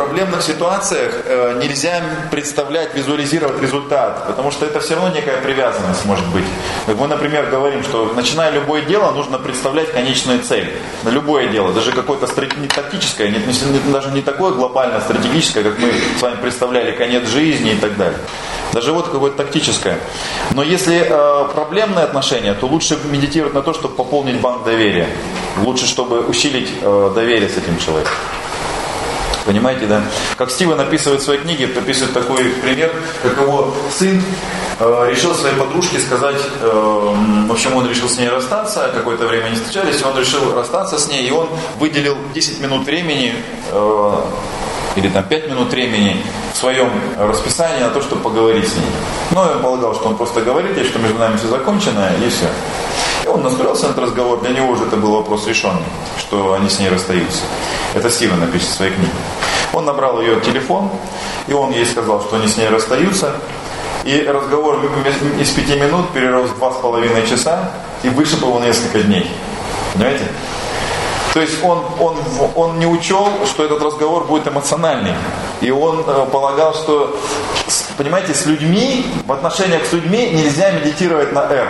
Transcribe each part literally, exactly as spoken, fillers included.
проблемных ситуациях э, нельзя представлять, визуализировать результат, потому что это все равно некая привязанность может быть. Мы, например, говорим, что начиная любое дело, нужно представлять конечную цель. На любое дело, даже какое-то не тактическое, не, не, даже не такое глобальное, стратегическое, как мы с вами представляли, конец жизни и так далее. Даже вот какое-то тактическое. Но если э, проблемные отношения, то лучше медитировать на то, чтобы пополнить банк доверия. Лучше, чтобы усилить э, доверие с этим человеком. Понимаете, да? Как Стивен описывает в своей книге, описывает такой пример, как его сын э, решил своей подружке сказать, э, в общем, он решил с ней расстаться, какое-то время не встречались, и он решил расстаться с ней, и он выделил десять минут времени, э, или там пять минут времени в своем расписании на то, чтобы поговорить с ней. Но я полагал, что он просто говорит ей, что между нами все закончено, и все. И он настроился на этот разговор, для него уже это был вопрос решенный, что они с ней расстаются. Это Стивен напишет в своей книге. Он набрал ее телефон, и он ей сказал, что они с ней расстаются. И разговор из пяти минут перерос в два с половиной часа и вышиб его на несколько дней. Понимаете? То есть он, он, он не учел, что этот разговор будет эмоциональный. И он э, полагал, что, понимаете, с людьми, в отношениях с людьми нельзя медитировать на R.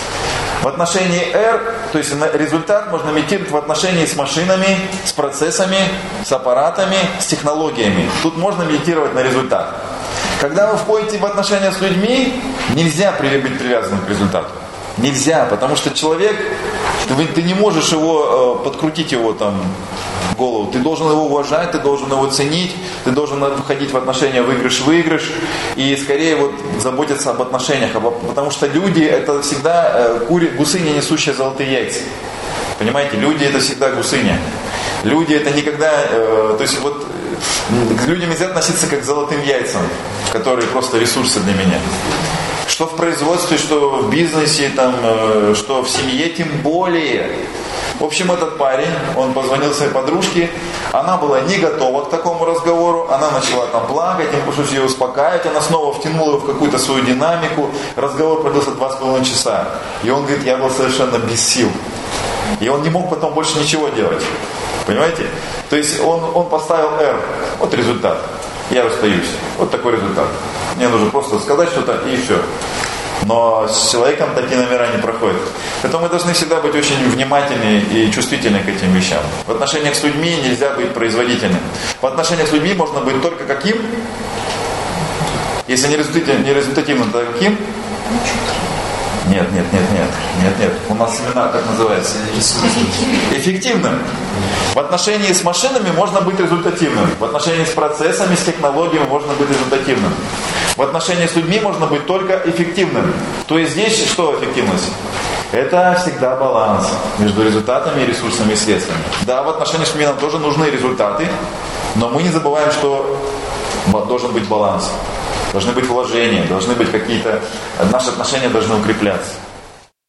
В отношении R, то есть результат можно медитировать в отношении с машинами, с процессами, с аппаратами, с технологиями. Тут можно медитировать на результат. Когда вы входите в отношения с людьми, нельзя быть привязанным к результату. Нельзя, потому что человек, ты, ты не можешь его, э, подкрутить его там в голову. Ты должен его уважать, ты должен его ценить, ты должен входить в отношения выигрыш-выигрыш и скорее вот заботиться об отношениях, потому что люди это всегда э, кури, гусыня, несущая золотые яйца. Понимаете, люди это всегда гусыня. Люди это никогда, э, то есть вот к людям нельзя относиться как к золотым яйцам, которые просто ресурсы для меня. Что в производстве, что в бизнесе, там, э, что в семье, тем более. В общем, этот парень, он позвонил своей подружке, она была не готова к такому разговору, она начала там плакать, ему пришлось ее успокаивать, она снова втянула его в какую-то свою динамику, разговор продлился два с половиной часа. И он говорит, я был совершенно без сил. И он не мог потом больше ничего делать. Понимаете? То есть он, он поставил R. Вот результат. Я расстаюсь. Вот такой результат. Мне нужно просто сказать что-то и все. Но с человеком такие номера не проходят. Поэтому мы должны всегда быть очень внимательны и чувствительны к этим вещам. В отношениях с людьми нельзя быть производительным. В отношениях с людьми можно быть только каким? Если не результативным, не результативным, то каким? Нет, нет, нет, нет, нет, нет. У нас семинар так называется. Эффективным. В отношении с машинами можно быть результативным. В отношении с процессами, с технологиями можно быть результативным. В отношении с людьми можно быть только эффективным. То есть здесь что эффективность? Это всегда баланс между результатами, ресурсами и средствами. Да, в отношении с людьми нам тоже нужны результаты, но мы не забываем, что должен быть баланс. Должны быть вложения, должны быть какие-то... Наши отношения должны укрепляться.